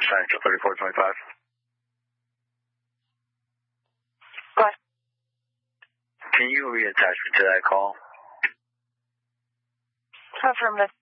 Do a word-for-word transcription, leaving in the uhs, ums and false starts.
Central thirty-four twenty-five. Go ahead. Can you reattach me to that call? Affirmative.